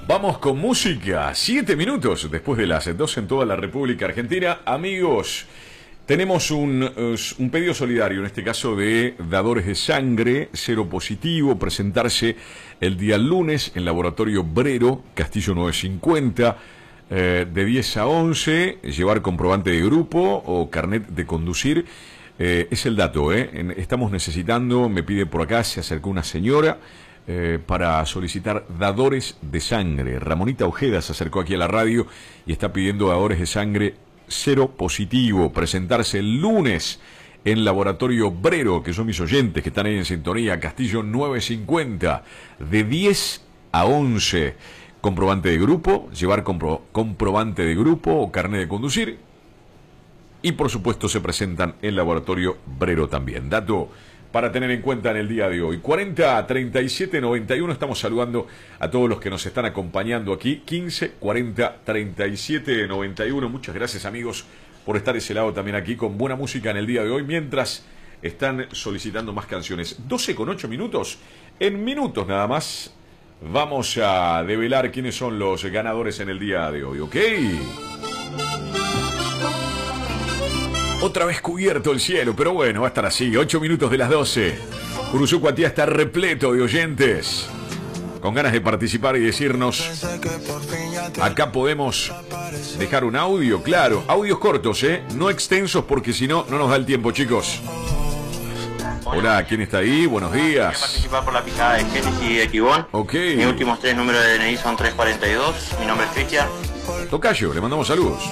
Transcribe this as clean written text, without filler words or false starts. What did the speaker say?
Vamos con música. 7 minutos después de las 12 en toda la República Argentina. Amigos, tenemos un pedido solidario, en este caso de dadores de sangre, cero positivo, presentarse el día lunes en Laboratorio Brero, Castillo 950, de 10 a 11, llevar comprobante de grupo o carnet de conducir. Es el dato, estamos necesitando, me pide por acá, se acercó una señora para solicitar dadores de sangre. Ramonita Ojeda se acercó aquí a la radio y está pidiendo dadores de sangre cero positivo, presentarse el lunes en Laboratorio Brero, que son mis oyentes que están ahí en sintonía, Castillo 950, de 10 a 11, comprobante de grupo, llevar comprobante de grupo o carnet de conducir, y por supuesto se presentan en Laboratorio Brero también. Dato para tener en cuenta en el día de hoy. 40 37 91, estamos saludando a todos los que nos están acompañando aquí. 15 40 37 91. Muchas gracias, amigos, por estar ese lado también aquí con buena música en el día de hoy, mientras están solicitando más canciones. 12 con 8 minutos. En minutos nada más vamos a develar quiénes son los ganadores en el día de hoy, ¿ok? Otra vez cubierto el cielo, pero bueno, va a estar así. 8 minutos de las 12. Uruzucuatía está repleto de oyentes con ganas de participar y decirnos: acá podemos dejar un audio, claro. Audios cortos, no extensos, porque si no, no nos da el tiempo, chicos. Hola, ¿quién está ahí? Buenos días. Voy a participar por la picada de Génesis y de Kibón. Ok. Mis últimos 3 números de DNI son 342. Mi nombre es Cristian. Tocayo, le mandamos saludos.